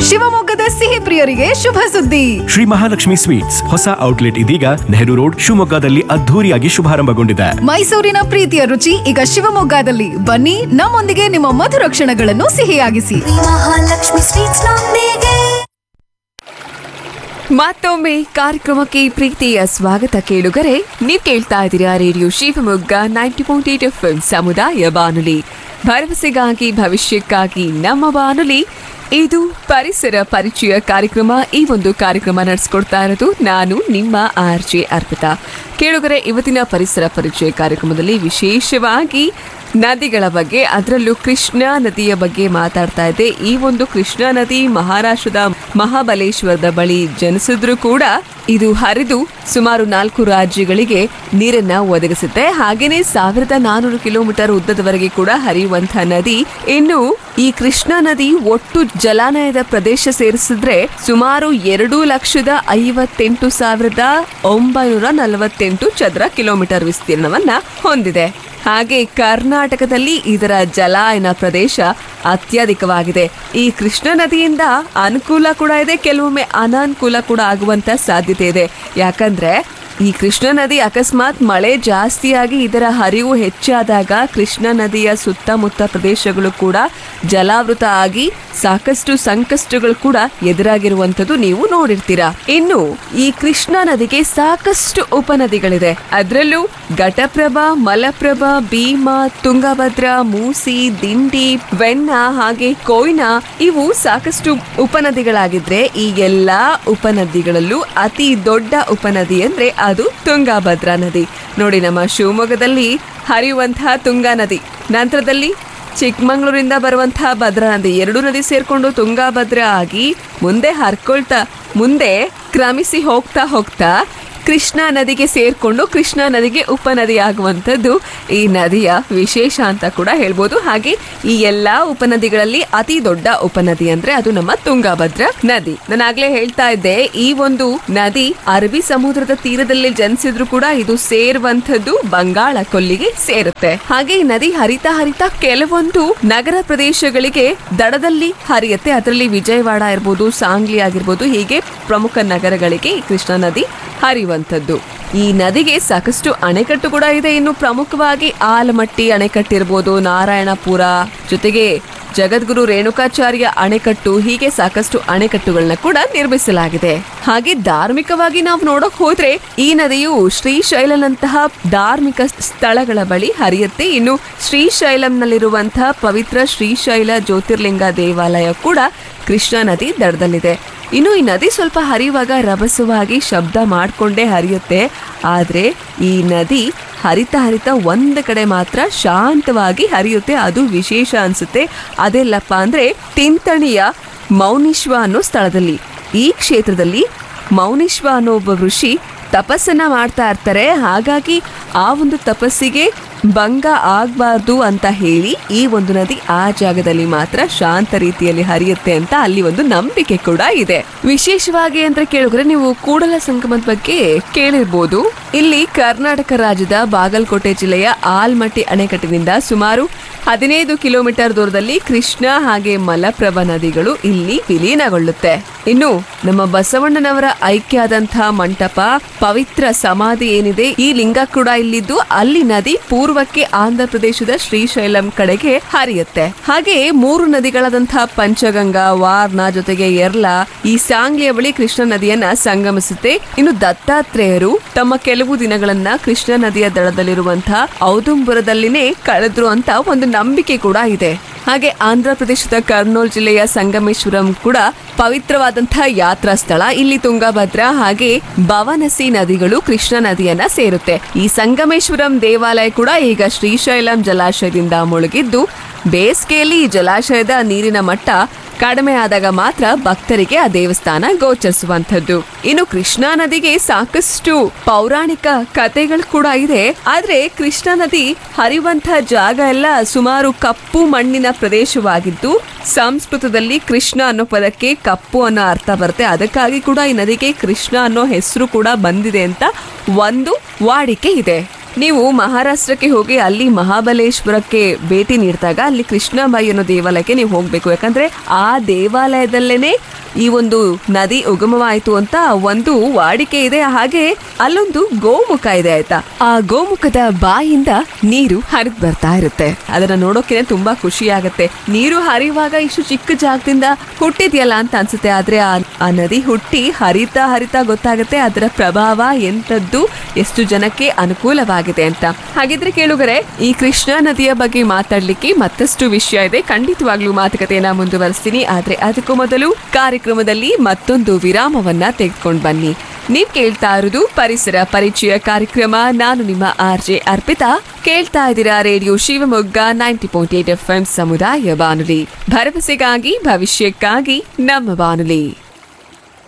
ಶಿವಮೊಗ್ಗದ ಸಿಹಿ ಪ್ರಿಯರಿಗೆ ಶುಭ ಸುದ್ದಿ. ಶ್ರೀ ಮಹಾಲಕ್ಷ್ಮಿ ಸ್ವೀಟ್ಸ್ ಹೊಸ ಔಟ್ಲೆಟ್ ಇದೀಗ ನೆಹರು ರೋಡ್ ಶಿವಮೊಗ್ಗದಲ್ಲಿ ಅದ್ಧೂರಿಯಾಗಿ ಶುಭಾರಂಭಗೊಂಡಿದೆ. ಮೈಸೂರಿನ ಪ್ರೀತಿಯ ರುಚಿ ಈಗ ಶಿವಮೊಗ್ಗದಲ್ಲಿ. ಬನ್ನಿ, ನಮ್ಮೊಂದಿಗೆ ನಿಮ್ಮ ಮಧುರ ಕ್ಷಣಗಳನ್ನು ಸಿಹಿಯಾಗಿಸಿ. ಮಹಾಲಕ್ಷ್ಮಿ ಸ್ವೀಟ್ಸ್ ನೊಂದಿಗೆ. ಮತ್ತೊಮ್ಮೆ ಕಾರ್ಯಕ್ರಮಕ್ಕೆ ಪ್ರೀತಿಯ ಸ್ವಾಗತ ಕೇಳುಗರೆ. ನೀವು ಕೇಳ್ತಾ ಇದ್ದೀರಾ ರೇಡಿಯೋ ಶಿವಮೊಗ್ಗ 90.8 FM ಸಮುದಾಯ ಬಾನುಲಿ, ಭರವಸೆಗಾಗಿ ಭವಿಷ್ಯಕ್ಕಾಗಿ ನಮ್ಮ ಬಾನುಲಿ. ಇದು ಪರಿಸರ ಪರಿಚಯ ಕಾರ್ಯಕ್ರಮ. ಈ ಒಂದು ಕಾರ್ಯಕ್ರಮ ನಡೆಸ್ಕೊಡ್ತಾ ಇರೋದು ನಾನು ನಿಮ್ಮ RJ ಅರ್ಪಿತಾ. ಕೇಳುಗರೆ, ಇವತ್ತಿನ ಪರಿಸರ ಪರಿಚಯ ಕಾರ್ಯಕ್ರಮದಲ್ಲಿ ವಿಶೇಷವಾಗಿ ನದಿಗಳ ಬಗ್ಗೆ, ಅದರಲ್ಲೂ ಕೃಷ್ಣಾ ನದಿಯ ಬಗ್ಗೆ ಮಾತಾಡ್ತಾ ಇದ್ದೆ. ಈ ಒಂದು ಕೃಷ್ಣಾ ನದಿ ಮಹಾರಾಷ್ಟ್ರದ ಮಹಾಬಲೇಶ್ವರದ ಬಳಿ ಜನಿಸಿದ್ರೂ ಕೂಡ ಇದು ಹರಿದು ಸುಮಾರು 4 ರಾಜ್ಯಗಳಿಗೆ ನೀರನ್ನ ಒದಗಿಸುತ್ತೆ. ಹಾಗೇನೆ 1400 ಕಿಲೋಮೀಟರ್ ಉದ್ದದವರೆಗೆ ಕೂಡ ಹರಿಯುವಂತಹ ನದಿ. ಇನ್ನು ಈ ಕೃಷ್ಣಾ ನದಿ ಒಟ್ಟು ಜಲಾನಯದ ಪ್ರದೇಶ ಸೇರಿಸಿದ್ರೆ ಸುಮಾರು 2,58,948 ಚದರ ಕಿಲೋಮೀಟರ್ ವಿಸ್ತೀರ್ಣವನ್ನ ಹೊಂದಿದೆ. ಹಾಗೆ ಕರ್ನಾಟಕದಲ್ಲಿ ಇದರ ಜಲಾಯನ ಪ್ರದೇಶ ಅತ್ಯಧಿಕವಾಗಿದೆ. ಈ ಕೃಷ್ಣಾ ನದಿಯಿಂದ ಅನುಕೂಲ ಕೂಡ ಇದೆ, ಕೆಲವೊಮ್ಮೆ ಅನಾನುಕೂಲ ಕೂಡ ಆಗುವಂತ ಸಾಧ್ಯತೆ ಇದೆ. ಯಾಕಂದ್ರೆ ಈ ಕೃಷ್ಣಾ ನದಿ ಅಕಸ್ಮಾತ್ ಮಳೆ ಜಾಸ್ತಿಯಾಗಿ ಇದರ ಹರಿವು ಹೆಚ್ಚಾದಾಗ ಕೃಷ್ಣಾ ನದಿಯ ಸುತ್ತಮುತ್ತ ಪ್ರದೇಶಗಳು ಕೂಡ ಜಲಾವೃತ ಆಗಿ ಸಾಕಷ್ಟು ಸಂಕಷ್ಟಗಳು ಕೂಡ ಎದುರಾಗಿರುವಂತದ್ದು ನೀವು ನೋಡಿರ್ತೀರಾ. ಇನ್ನು ಈ ಕೃಷ್ಣಾ ನದಿಗೆ ಸಾಕಷ್ಟು ಉಪನದಿಗಳಿದೆ. ಅದರಲ್ಲೂ ಘಟಪ್ರಭಾ, ಮಲಪ್ರಭಾ, ಭೀಮಾ, ತುಂಗಭದ್ರಾ, ಮೂಸಿ, ದಿಂಡಿ, ವೆನ್ನ ಹಾಗೆ ಕೊಯ್ನಾ ಇವು ಸಾಕಷ್ಟು ಉಪನದಿಗಳಾಗಿದ್ರೆ ಈ ಎಲ್ಲಾ ಉಪನದಿಗಳಲ್ಲೂ ಅತಿ ದೊಡ್ಡ ಉಪನದಿ ಅಂದ್ರೆ ಅದು ತುಂಗಭದ್ರಾ ನದಿ. ನೋಡಿ, ನಮ್ಮ ಶಿವಮೊಗ್ಗದಲ್ಲಿ ಹರಿಯುವಂತಹ ತುಂಗಾ ನದಿ, ನಂತರದಲ್ಲಿ ಚಿಕ್ಕಮಂಗ್ಳೂರಿಂದ ಬರುವಂತಹ ಭದ್ರಾ ನದಿ, 2 ನದಿ ಸೇರ್ಕೊಂಡು ತುಂಗಭದ್ರಾ ಆಗಿ ಮುಂದೆ ಹರ್ಕೊಳ್ತಾ ಮುಂದೆ ಕ್ರಮಿಸಿ ಹೋಗ್ತಾ ಹೋಗ್ತಾ ಕೃಷ್ಣಾ ನದಿಗೆ ಸೇರ್ಕೊಂಡು ಕೃಷ್ಣಾ ನದಿಗೆ ಉಪನದಿ ಆಗುವಂಥದ್ದು ಈ ನದಿಯ ವಿಶೇಷ ಅಂತ ಕೂಡ ಹೇಳ್ಬೋದು. ಹಾಗೆ ಈ ಎಲ್ಲಾ ಉಪನದಿಗಳಲ್ಲಿ ಅತಿ ದೊಡ್ಡ ಉಪನದಿ ಅಂದ್ರೆ ಅದು ನಮ್ಮ ತುಂಗಭದ್ರಾ ನದಿ. ನಾನಾಗ್ಲೇ ಹೇಳ್ತಾ ಇದ್ದೆ, ಈ ಒಂದು ನದಿ ಅರಬ್ಬಿ ಸಮುದ್ರದ ತೀರದಲ್ಲಿ ಜನಿಸಿದ್ರು ಕೂಡ ಇದು ಸೇರುವಂಥದ್ದು ಬಂಗಾಳ ಕೊಲ್ಲಿಗೆ ಸೇರುತ್ತೆ. ಹಾಗೆ ಈ ನದಿ ಹರಿತಾ ಹರಿತಾ ಕೆಲವೊಂದು ನಗರ ಪ್ರದೇಶಗಳಿಗೆ ದಡದಲ್ಲಿ ಹರಿಯುತ್ತೆ. ಅದರಲ್ಲಿ ವಿಜಯವಾಡ ಇರ್ಬೋದು, ಸಾಂಗ್ಲಿ ಆಗಿರ್ಬೋದು, ಹೀಗೆ ಪ್ರಮುಖ ನಗರಗಳಿಗೆ ಈ ಕೃಷ್ಣಾ ನದಿ ಹರಿಯುವಂಥದ್ದು. ಈ ನದಿಗೆ ಸಾಕಷ್ಟು ಅಣೆಕಟ್ಟು ಕೂಡ ಇದೆ. ಇನ್ನು ಪ್ರಮುಖವಾಗಿ ಆಲಮಟ್ಟಿ ಅಣೆಕಟ್ಟಿರ್ಬೋದು, ನಾರಾಯಣಪುರ, ಜೊತೆಗೆ ಜಗದ್ಗುರು ರೇಣುಕಾಚಾರ್ಯ ಅಣೆಕಟ್ಟು, ಹೀಗೆ ಸಾಕಷ್ಟು ಅಣೆಕಟ್ಟುಗಳನ್ನ ಕೂಡ ನಿರ್ಮಿಸಲಾಗಿದೆ. ಹಾಗೆ ಧಾರ್ಮಿಕವಾಗಿ ನಾವು ನೋಡಕ್ ಹೋದ್ರೆ ಈ ನದಿಯು ಶ್ರೀಶೈಲಂತಹ ಧಾರ್ಮಿಕ ಸ್ಥಳಗಳ ಬಳಿ ಹರಿಯುತ್ತೆ. ಇನ್ನು ಶ್ರೀಶೈಲಂನಲ್ಲಿರುವಂತಹ ಪವಿತ್ರ ಶ್ರೀಶೈಲ ಜ್ಯೋತಿರ್ಲಿಂಗ ದೇವಾಲಯ ಕೂಡ ಕೃಷ್ಣಾ ನದಿ ದಡದಲ್ಲಿದೆ. ಇನ್ನು ಈ ನದಿ ಸ್ವಲ್ಪ ಹರಿಯುವಾಗ ರಭಸವಾಗಿ ಶಬ್ದ ಮಾಡಿಕೊಂಡೇ ಹರಿಯುತ್ತೆ. ಆದ್ರೆ ಈ ನದಿ ಹರಿತಾ ಹರಿತಾ ಒಂದು ಕಡೆ ಮಾತ್ರ ಶಾಂತವಾಗಿ ಹರಿಯುತ್ತೆ. ಅದು ವಿಶೇಷ ಅನ್ಸುತ್ತೆ. ಅದೆಲ್ಲಪ್ಪ ಅಂದ್ರೆ ತಿಂತಣಿಯ ಮೌನಿಶ್ವ ಅನ್ನೋ ಸ್ಥಳದಲ್ಲಿ. ಈ ಕ್ಷೇತ್ರದಲ್ಲಿ ಮೌನಿಶ್ವ ಅನ್ನೋ ಒಬ್ಬ ಋಷಿ ತಪಸ್ಸನ್ನ ಮಾಡ್ತಾ ಇರ್ತಾರೆ. ಹಾಗಾಗಿ ಆ ಒಂದು ತಪಸ್ಸಿಗೆ ಭಂಗ ಆಗ್ಬಾರ್ದು ಅಂತ ಹೇಳಿ ಈ ಒಂದು ನದಿ ಆ ಜಾಗದಲ್ಲಿ ಮಾತ್ರ ಶಾಂತ ರೀತಿಯಲ್ಲಿ ಹರಿಯುತ್ತೆ ಅಂತ ಅಲ್ಲಿ ಒಂದು ನಂಬಿಕೆ ಕೂಡ ಇದೆ. ವಿಶೇಷವಾಗಿ ಅಂತ ಕೇಳಿದ್ರೆ ನೀವು ಕೂಡಲ ಸಂಗಮದ ಬಗ್ಗೆ ಕೇಳಿರ್ಬೋದು. ಇಲ್ಲಿ ಕರ್ನಾಟಕ ರಾಜ್ಯದ ಬಾಗಲಕೋಟೆ ಜಿಲ್ಲೆಯ ಆಲ್ಮಟ್ಟಿ ಅಣೆಕಟ್ಟಿನಿಂದ ಸುಮಾರು 15 ಕಿಲೋಮೀಟರ್ ದೂರದಲ್ಲಿ ಕೃಷ್ಣಾ ಹಾಗೆ ಮಲಪ್ರಭಾ ನದಿಗಳು ಇಲ್ಲಿ ವಿಲೀನಗೊಳ್ಳುತ್ತೆ. ಇನ್ನು ನಮ್ಮ ಬಸವಣ್ಣನವರ ಐಕ್ಯ ಆದಂತಹ ಮಂಟಪ, ಪವಿತ್ರ ಸಮಾಧಿ ಏನಿದೆ, ಈ ಲಿಂಗ ಕೂಡ ಇಲ್ಲಿದ್ದು ಅಲ್ಲಿ ನದಿ ಪೂರ್ವಕ್ಕೆ ಆಂಧ್ರ ಪ್ರದೇಶದ ಶ್ರೀಶೈಲಂ ಕಡೆಗೆ ಹರಿಯುತ್ತೆ. ಹಾಗೆ 3 ನದಿಗಳಾದಂತಹ ಪಂಚಗಂಗಾ, ವಾರ್ನಾ, ಜೊತೆಗೆ ಎರ್ಲಾ ಈ ಸಾಂಗ್ಲಿಯ ಬಳಿ ಕೃಷ್ಣಾ ನದಿಯನ್ನ ಸಂಗಮಿಸುತ್ತೆ. ಇನ್ನು ದತ್ತಾತ್ರೇಯರು ತಮ್ಮ ಕೆಲವು ದಿನಗಳನ್ನ ಕೃಷ್ಣಾ ನದಿಯ ದಡದಲ್ಲಿರುವಂತಹ ಔದುಂಬರದಲ್ಲಿನೇ ಕಳೆದ್ರು ಅಂತ ಒಂದು ನಂಬಿಕೆ ಕೂಡ ಇದೆ. ಹಾಗೆ ಆಂಧ್ರ ಪ್ರದೇಶದ ಕರ್ನೂಲ್ ಜಿಲ್ಲೆಯ ಸಂಗಮೇಶ್ವರಂ ಕೂಡ ಪವಿತ್ರವಾದಂತಹ ಯಾತ್ರಾ ಸ್ಥಳ. ಇಲ್ಲಿ ತುಂಗಭದ್ರಾ ಹಾಗೆ ಭವನಸಿ ನದಿಗಳು ಕೃಷ್ಣಾ ನದಿಯನ್ನ ಸೇರುತ್ತೆ. ಈ ಸಂಗಮೇಶ್ವರಂ ದೇವಾಲಯ ಕೂಡ ಈಗ ಶ್ರೀಶೈಲಂ ಜಲಾಶಯದಿಂದ ಮುಳುಗಿದ್ದು, ಬೇಸಿಗೆಯಲ್ಲಿ ಈ ಜಲಾಶಯದ ನೀರಿನ ಮಟ್ಟ ಕಡಿಮೆ ಆದಾಗ ಮಾತ್ರ ಭಕ್ತರಿಗೆ ಆ ದೇವಸ್ಥಾನ ಗೋಚರಿಸುವಂಥದ್ದು. ಇನ್ನು ಕೃಷ್ಣಾ ನದಿಗೆ ಸಾಕಷ್ಟು ಪೌರಾಣಿಕ ಕಥೆಗಳು ಕೂಡ ಇದೆ. ಆದ್ರೆ ಕೃಷ್ಣಾ ನದಿ ಹರಿಯುವಂತಹ ಜಾಗ ಎಲ್ಲ ಸುಮಾರು ಕಪ್ಪು ಮಣ್ಣಿನ ಪ್ರದೇಶವಾಗಿದ್ದು, ಸಂಸ್ಕೃತದಲ್ಲಿ ಕೃಷ್ಣ ಅನ್ನೋ ಪದಕ್ಕೆ ಕಪ್ಪು ಅನ್ನೋ ಅರ್ಥ ಬರುತ್ತೆ. ಅದಕ್ಕಾಗಿ ಕೂಡ ಈ ನದಿಗೆ ಕೃಷ್ಣ ಅನ್ನೋ ಹೆಸರು ಕೂಡ ಬಂದಿದೆ ಅಂತ ಒಂದು ವಾಡಿಕೆ ಇದೆ. ನೀವು ಮಹಾರಾಷ್ಟ್ರಕ್ಕೆ ಹೋಗಿ ಅಲ್ಲಿ ಮಹಾಬಲೇಶ್ವರಕ್ಕೆ ಭೇಟಿ ನೀಡಿದಾಗ ಅಲ್ಲಿ ಕೃಷ್ಣಾಬಾಯಿ ಅನ್ನೋ ದೇವಾಲಯಕ್ಕೆ ನೀವು ಹೋಗ್ಬೇಕು. ಯಾಕಂದ್ರೆ ಆ ದೇವಾಲಯದಲ್ಲೇನೆ ಈ ಒಂದು ನದಿ ಉಗಮವಾಯಿತು ಅಂತ ಒಂದು ವಾಡಿಕೆ ಇದೆ. ಹಾಗೆ ಅಲ್ಲೊಂದು ಗೋಮುಖ ಇದೆ ಆಯ್ತಾ. ಆ ಗೋಮುಖದ ಬಾಯಿಂದ ನೀರು ಹರಿದು ಬರ್ತಾ ಇರುತ್ತೆ. ಅದನ್ನ ನೋಡೋಕೆ ತುಂಬಾ ಖುಷಿ ಆಗತ್ತೆ. ನೀರು ಹರಿಯುವಾಗ ಇಷ್ಟು ಚಿಕ್ಕ ಜಾಗದಿಂದ ಹುಟ್ಟಿದ್ಯಲ್ಲ ಅಂತ ಅನ್ಸುತ್ತೆ. ಆದ್ರೆ ಆ ನದಿ ಹುಟ್ಟಿ ಹರಿತಾ ಹರಿತಾ ಗೊತ್ತಾಗತ್ತೆ ಅದರ ಪ್ರಭಾವ ಎಂತದ್ದು, ಎಷ್ಟು ಜನಕ್ಕೆ ಅನುಕೂಲವಾಗಿದೆ ಅಂತ. ಹಾಗಿದ್ರೆ ಕೇಳುಗರೆ, ಈ ಕೃಷ್ಣಾ ನದಿಯ ಬಗ್ಗೆ ಮಾತಾಡ್ಲಿಕ್ಕೆ ಮತ್ತಷ್ಟು ವಿಷಯ ಇದೆ. ಖಂಡಿತವಾಗ್ಲೂ ಮಾತುಕತೆಯನ್ನ ಮುಂದುವರಿಸ್ತೀನಿ. ಆದ್ರೆ ಅದಕ್ಕೂ ಮೊದಲು ಕಾರ್ಯಕ್ರಮದಲ್ಲಿ ಮತ್ತೊಂದು ವಿರಾಮವನ್ನ ತೆಗೆದುಕೊಂಡು ಬನ್ನಿ. ನೀವ್ ಕೇಳ್ತಾ ಇರೋದು ಪರಿಸರ ಪರಿಚಯ ಕಾರ್ಯಕ್ರಮ. ನಾನು ನಿಮ್ಮ RJ ಅರ್ಪಿತಾ. ಕೇಳ್ತಾ ಇದ್ದೀರಾ ರೇಡಿಯೋ ಶಿವಮೊಗ್ಗ 90.8 FM ಸಮುದಾಯ ಬಾನುಲಿ. ಭರವಸೆಗಾಗಿ ಭವಿಷ್ಯಕ್ಕಾಗಿ ನಮ್ಮ ಬಾನುಲಿ.